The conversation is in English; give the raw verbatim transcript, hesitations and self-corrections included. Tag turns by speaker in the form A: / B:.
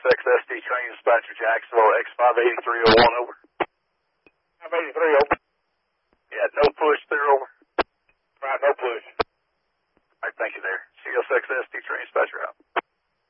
A: X S D train dispatcher Jacksonville, X five eighty-three oh one, over.
B: five eighty-three, over.
A: Yeah, no push there, over.
B: Right, no push.
A: All right, thank you there. C S X S D train dispatcher out.